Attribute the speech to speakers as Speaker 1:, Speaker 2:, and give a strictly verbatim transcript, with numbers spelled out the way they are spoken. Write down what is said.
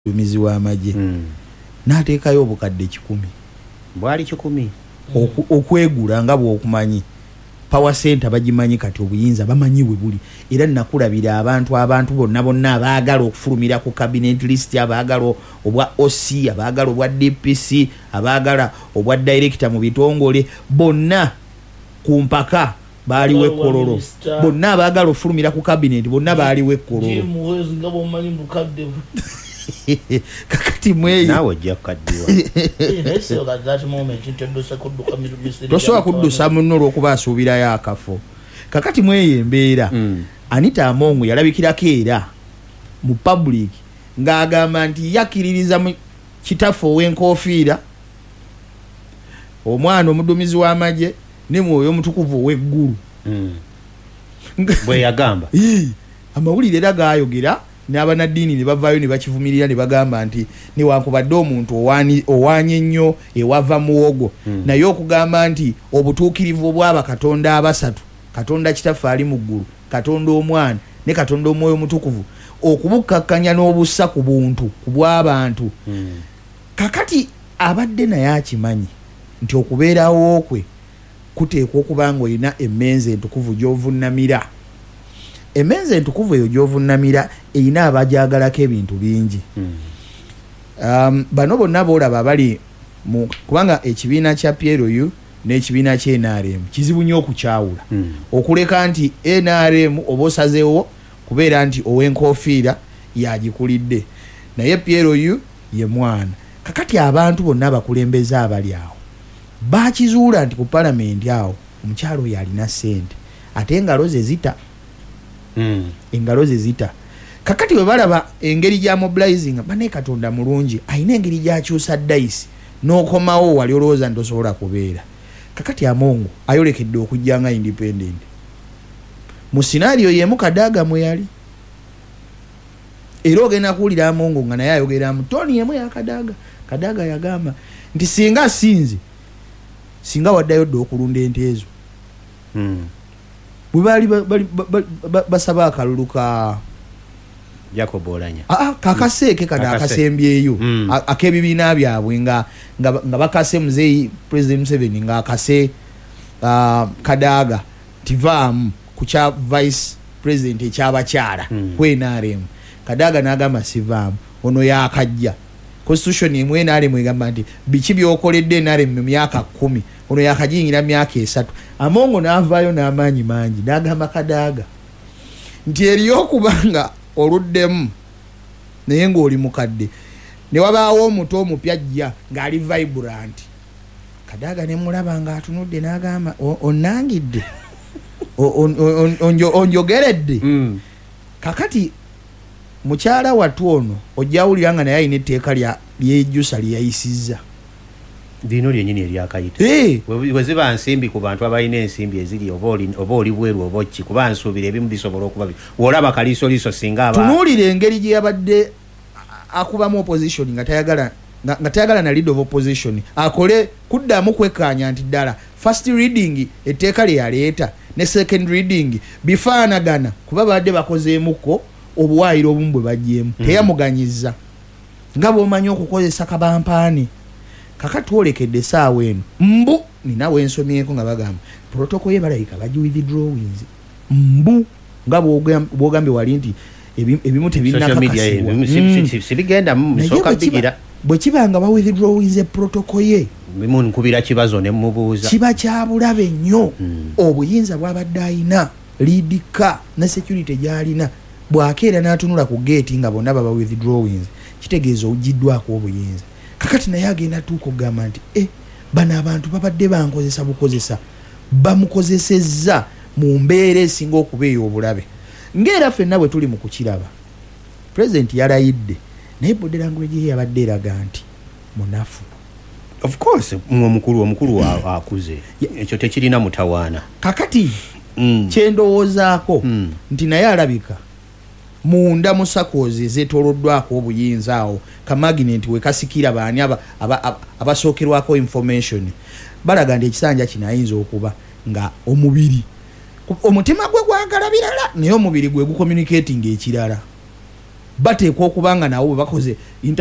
Speaker 1: Dumizi wa maje mm. Nateekayo obukadde kikumi
Speaker 2: bwali kikumi
Speaker 1: Oku, okwegula nga bw'okumanyi power center bagimanyi kati obuyinza bamanyiwe buli era nakulabira abantu abantu bonna bonna abaagala okufulumira ku cabinet list abaagala obwa O C abaagala obwa D P C abaagala obwa director mu bitongole bonna ku mpaka bali wekololo bonna abaagala okufulumira ku cabinet bonna bali wekololo kakati mweyi
Speaker 2: nawe jakadiwa
Speaker 1: tosobola kuddusa muno olw'okuba asuubira yakafo kakati mweyi embeera mm. Anita Amongo yalabikirako era mu public ng'agamba nti yakkiririza mu kitaffe ow'enkofiira omwana omudumizi w'amagye ne mwoyo omutukuvu ow'eggulu
Speaker 2: mm. bwe yagamba
Speaker 1: amawulire era gaayogera n'abanaddiini ne bavaayo ne bakivumirira ne bagamba nti newankubadde omuntu owaanye ennyo ewava muwogo mm. naye okugamba nti obutuukirivu obw'aba katonda abasatu katonda kitaffe ali mu ggulu katonda omwana ne katonda omwoyo omutukuvu okubukkakkanya n'obussa ku buntu ku bw'abantu mm. kakati abadde naye akimanyi nti okubeerawo kwe kuteekwa okuba nga olina emmenzi entukuvu gy'ovunnamira emenze entukuvu eyo gy'ovunnamira eyina abagyagalako ebintu bingi mm. um, bano bonna boolaba bali mu kubanga ekibiina kya P L U n'ekibiina kya N R M kizibu nnyo okukyawula mm. okuleka nti N R M oba osazeewo kubeera nti ow'enkofiira yagikulidde naye P L U ye mwana kakati abantu bonna abakulembeze abali awo bakizuula nti ku palamenti awo omukyalo oyo alina ssente ate engalo ze zita Mm. engalo ze zita kakati bwe balaba engeri gya mobilizing bane katonda mulungi ayina engeri gy'akyusa dayisi n'okomawo wali olowooza nti tosobola kubeera kakati Amongo ayolekedde okujja nga independent mu scenario yemu Kadaga mwe yali era ogenda kuwulira Amongo nga naye ayogera mu toni yemu ya Kadaga Kadaga yagamba nti singa sinzi singa waddayo dde okulunda ente ezo
Speaker 2: mm.
Speaker 1: bwe bali basaba akalulu ka
Speaker 2: Jacob Olanya
Speaker 1: ah kakaseeke kada akasembyeyo mm. akebibiina byabwe nga nga bakase muzeyi President Museveni nga akase uh, Kadaga tivam kucha Vice President ekyabakyala mm. kwenaremu Kadaga n'agamba sivam ono yakajja Constitution imwe N R M egamba nti biki byokoledde N R M mu myaka kumi ono yakajingira myaka esatu Amongo n'avaayo n'amaanyi mangi n'agamba Kadaga nti eriyo kubanga oluddemu naye ng'oli mukadde ne wabaawo omuto omupya ajja ng'ali vibrant Kadaga ne mulaba ng'atunudde n'agamba onnangidde onjogeredde
Speaker 2: mm.
Speaker 1: kakati mukyala watu ono ojjawulira nga naye ayina etteeka lyejjusa lyeyayisizza
Speaker 2: dino lyenyini eryakayita
Speaker 1: hey.
Speaker 2: bwe ziba nsimbi ku bantu abalina ensimbi eziri oba oli bweru oba ki kuba nsuubira ebimu bisobola okuba olaba kaliisoliiso singa aba
Speaker 1: tunuulire engeri gye yabadde akubamu opposition nga tayagala nga tayagala na lead of opposition akole kuddamu kwekkaanya nti ddala first reading etteeka lye yaleeta ne second reading bifaanagana kuba badde bakozeemuko obuwaayiro obumu bwe bajjeemu mm. teyamuganyizza nga bw'omanyi okukozesa kabampaani kakati olekedde saawa eno mbu nina wensomyeko nga bagamba protocol ye balayika baji withdrawings mbu nga bw'ogambye wali nti ebimu
Speaker 2: tebinnakakasibwa
Speaker 1: bwe kiba nga ba withdrawings protocol ye
Speaker 2: bimu nkubira kibazo ne mubuuza
Speaker 1: kiba kya bulabe nnyo mm. obuyinza bw'abadde ayina liidika ne security gy'alina bwakeera n'atunula ku gate nga bonna baba withdrawings kitegeeza ogiddwako obuyinza kakati naye agenda tuuka okugamba nti e bano abantu babadde bankozesa bukozesa bamukozesezza mu mbeera esinga okuba ey'obulabe ng'era ffenna bwe tuli mu kukiraba pulezidenti yalayidde naye body language ye yabadde eraga nti munafu
Speaker 2: of course omukulu omukulu akuze ekyo tekirina mutawaana
Speaker 1: kakati mm. kyendowoozaako mm. nti naye alabika munda musakozi zetoloddwako obuyinza awo kamagnet we kasikira baani abasookerwako information balaga nti ekisanja kino ayinza okuba nga omubiri omutima gwe gwagala birala naye omubiri gwe gucommunicating ekirala bateekwa okuba nga nabo bwe bakoze